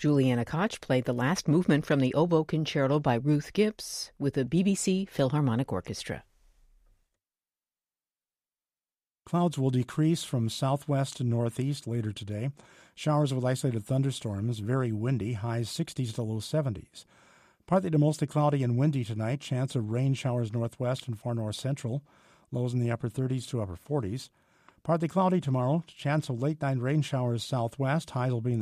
Juliana Koch played the last movement from the Oboe Concerto by Ruth Gibbs with the BBC Philharmonic Orchestra. Clouds will decrease from southwest to northeast later today. Showers with isolated thunderstorms, very windy, highs 60s to low 70s. Partly to mostly cloudy and windy tonight, chance of rain showers northwest and far north central, lows in the upper 30s to upper 40s. Partly cloudy tomorrow, chance of late night rain showers southwest, highs will be in the